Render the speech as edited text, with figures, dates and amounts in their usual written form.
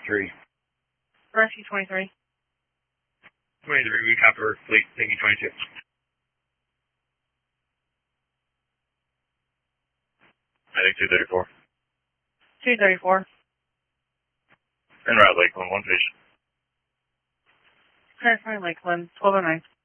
23. Rescue 23. 23, we copy our fleet, thinking 22. I think 234. 234. En route, Lakeland, 1 fish. Clarify Lakeland, 1209.